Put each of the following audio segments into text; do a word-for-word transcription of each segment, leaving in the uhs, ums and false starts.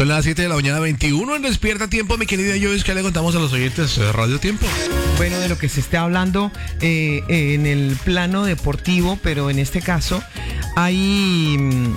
Son las siete de la mañana, veintiuno en Despierta Tiempo, mi querida Joyce. ¿Qué le contamos a los oyentes de Radio Tiempo? Bueno, de lo que se está hablando eh, en el plano deportivo, pero en este caso hay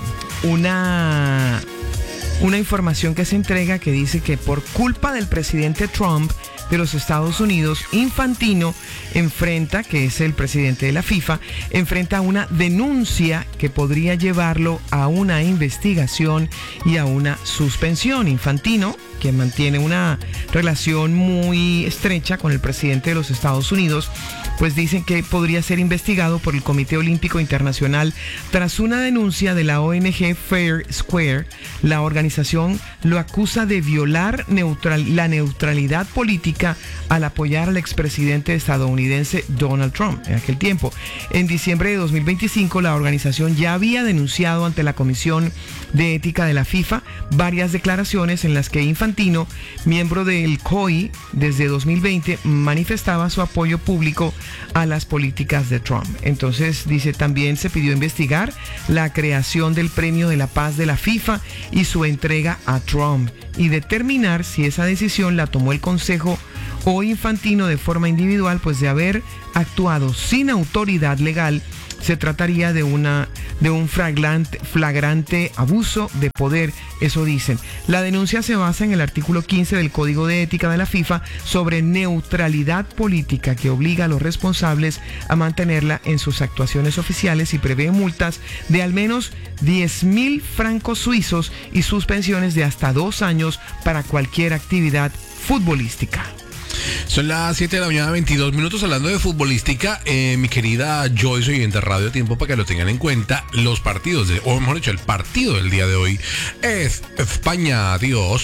una, una información que se entrega que dice que por culpa del presidente Trump de los Estados Unidos, Infantino enfrenta, que es el presidente de la FIFA, enfrenta una denuncia que podría llevarlo a una investigación y a una suspensión. Infantino, que mantiene una relación muy estrecha con el presidente de los Estados Unidos, pues dicen que podría ser investigado por el Comité Olímpico Internacional tras una denuncia de la O N G Fair Square. La organización lo acusa de violar neutral, la neutralidad política al apoyar al expresidente estadounidense Donald Trump en aquel tiempo. En diciembre de dos mil veinticinco, la organización ya había denunciado ante la Comisión de Ética de la FIFA varias declaraciones en las que Infantino, miembro del C O I desde dos mil veinte, manifestaba su apoyo público a las políticas de Trump. Entonces, dice, también se pidió investigar la creación del Premio de la Paz de la FIFA y su entrega a Trump y determinar si esa decisión la tomó el Consejo o Infantino de forma individual, pues de haber actuado sin autoridad legal, se trataría de una de un flagrante, flagrante abuso de poder, eso dicen. La denuncia se basa en el artículo quince del Código de Ética de la FIFA sobre neutralidad política, que obliga a los responsables a mantenerla en sus actuaciones oficiales y prevé multas de al menos diez mil francos suizos y suspensiones de hasta dos años para cualquier actividad futbolística. Son las siete de la mañana, veintidós minutos, hablando de futbolística. Eh, mi querida Joyce, oyente Radio Tiempo, para que lo tengan en cuenta, los partidos, de, o mejor dicho, el partido del día de hoy es España, Dios.